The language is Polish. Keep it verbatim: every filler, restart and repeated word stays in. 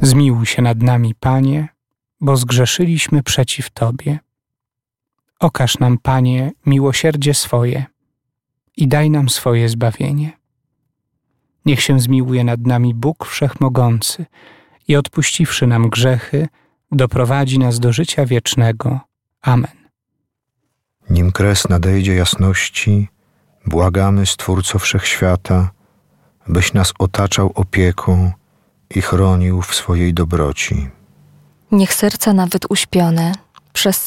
Zmiłuj się nad nami, Panie, bo zgrzeszyliśmy przeciw Tobie. Okaż nam, Panie, miłosierdzie swoje i daj nam swoje zbawienie. Niech się zmiłuje nad nami Bóg Wszechmogący i odpuściwszy nam grzechy, doprowadzi nas do życia wiecznego. Amen. Nim kres nadejdzie jasności, błagamy, Stwórco Wszechświata, byś nas otaczał opieką i chronił w swojej dobroci. Niech serca nawet uśpione przez